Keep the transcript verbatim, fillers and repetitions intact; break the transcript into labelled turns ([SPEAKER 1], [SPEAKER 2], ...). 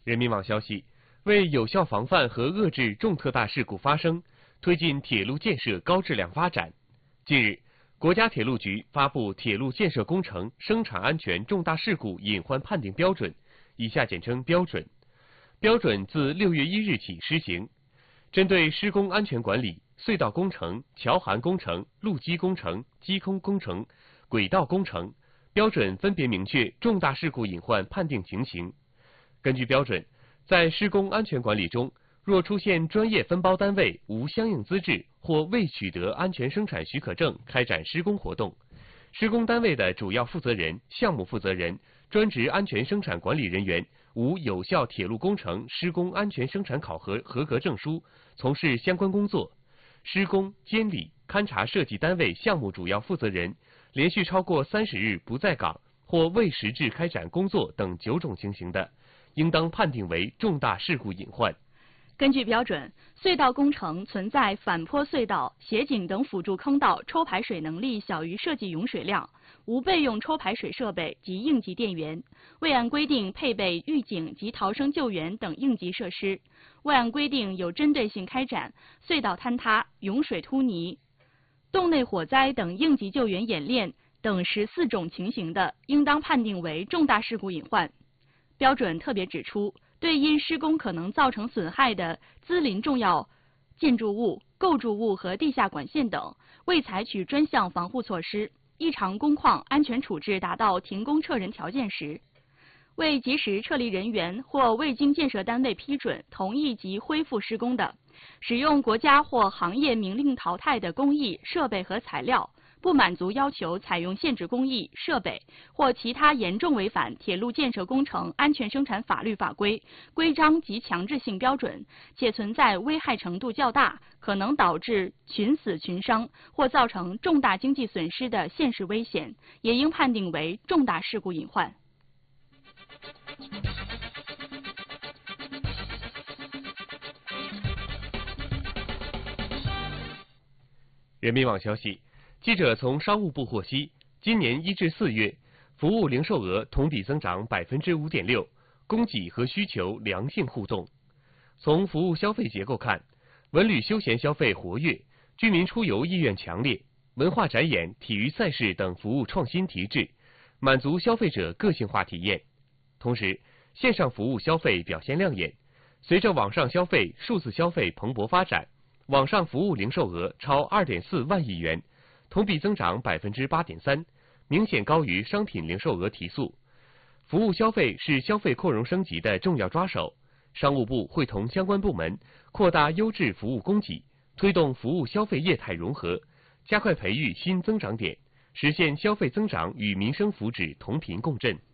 [SPEAKER 1] 人民网消息，为有效防范和遏制重特大事故发生，推进铁路建设高质量发展，近日，国家铁路局发布《铁路建设工程生产安全重大事故隐患判定标准》（以下简称标准）。标准自六月一日起施行，针对施工安全管理、隧道工程、桥涵工程、路基工程、机空工程、轨道工程，标准分别明确重大事故隐患判定情形。根据标准，在施工安全管理中，若出现专业分包单位无相应资质或未取得安全生产许可证开展施工活动，施工单位的主要负责人、项目负责人、专职安全生产管理人员无有效铁路工程施工安全生产考核合格证书，从事相关工作，施工、监理、勘察设计单位项目主要负责人连续超过三十日不在岗或未实质开展工作等九种情形的，应当判定为重大事故隐患。
[SPEAKER 2] 根据标准，隧道工程存在反坡隧道、斜井等辅助坑道抽排水能力小于设计涌水量，无备用抽排水设备及应急电源，未按规定配备预警及逃生救援等应急设施，未按规定有针对性开展隧道坍塌、涌水突泥、洞内火灾等应急救援演练等十四种情形的，应当判定为重大事故隐患。标准特别指出，对因施工可能造成损害的毗邻重要建筑物、构筑物和地下管线等，未采取专项防护措施，异常工况安全处置达到停工撤人条件时，未及时撤离人员或未经建设单位批准同意及恢复施工的，使用国家或行业明令淘汰的工艺、设备和材料，不满足要求采用限制工艺、设备或其他严重违反铁路建设工程安全生产法律法规、规章及强制性标准，且存在危害程度较大，可能导致群死群伤或造成重大经济损失的现实危险，也应判定为重大事故隐患。
[SPEAKER 1] 人民网消息，记者从商务部获悉，今年一至四月，服务零售额同比增长百分之五点六，供给和需求良性互动。从服务消费结构看，文旅休闲消费活跃，居民出游意愿强烈，文化展演、体育赛事等服务创新提质，满足消费者个性化体验。同时，线上服务消费表现亮眼，随着网上消费、数字消费蓬勃发展，网上服务零售额超 二点四万亿元，同比增长 百分之八点三， 明显高于商品零售额提速。服务消费是消费扩容升级的重要抓手，商务部会同相关部门扩大优质服务供给，推动服务消费业态融合，加快培育新增长点，实现消费增长与民生福祉同频共振。